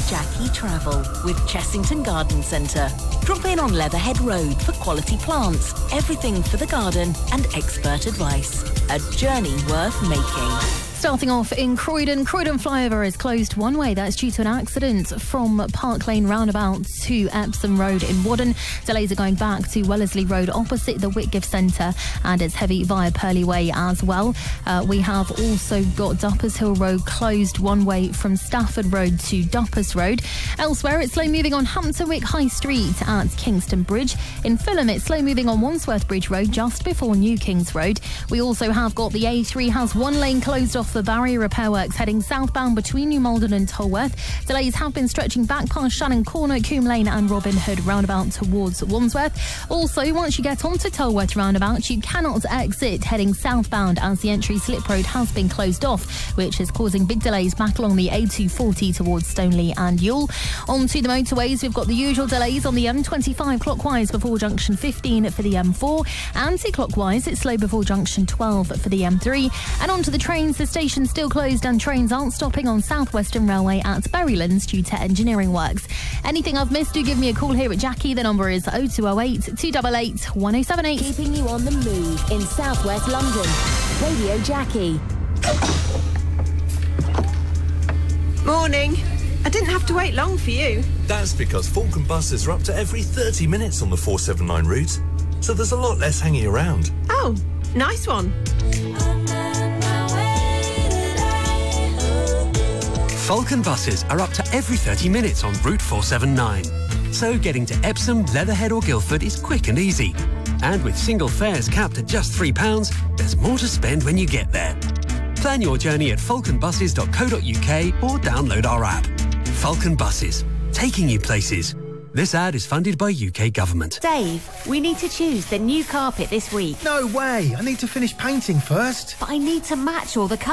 Jackie Travel with Chessington Garden Centre. Drop in on Leatherhead Road for quality plants, everything for the garden and expert advice. A journey worth making. Starting off in Croydon flyover is closed one way. That's due to an accident from Park Lane roundabout to Epsom Road in Wadden. Delays are going back to Wellesley Road opposite the Whitgift Centre, and it's heavy via Purley Way as well. We have also got Duppers Hill Road closed one way from Stafford Road to Duppers Road. Elsewhere, it's slow moving on Hampton Wick High Street at Kingston Bridge. In Fulham, it's slow moving on Wandsworth Bridge Road just before New Kings Road. We also have got the A3 has one lane closed off the barrier repair works heading southbound between New Malden and Tolworth. Delays have been stretching back past Shannon Corner, Coombe Lane and Robin Hood roundabout towards Wandsworth. Also, once you get onto Tolworth roundabout, you cannot exit heading southbound as the entry slip road has been closed off, which is causing big delays back along the A240 towards Stoneleigh and Ewell. Onto the motorways, we've got the usual delays on the M25 clockwise before junction 15 for the M4. Anti-clockwise, it's slow before junction 12 for the M3. And onto the trains, the station's still closed and trains aren't stopping on South Western Railway at Berrylands due to engineering works. Anything I've missed, do give me a call here at Jackie. The number is 0208 288 1078. Keeping you on the move in South West London. Radio Jackie. Morning. I didn't have to wait long for you. That's because Falcon buses are up to every 30 minutes on the 479 route, so there's a lot less hanging around. Oh, nice one. Falcon buses are up to every 30 minutes on Route 479. So getting to Epsom, Leatherhead or Guildford is quick and easy. And with single fares capped at just £3, there's more to spend when you get there. Plan your journey at falconbuses.co.uk or download our app. Falcon Buses, taking you places. This ad is funded by UK Government. Dave, we need to choose the new carpet this week. No way! I need to finish painting first. But I need to match all the colours.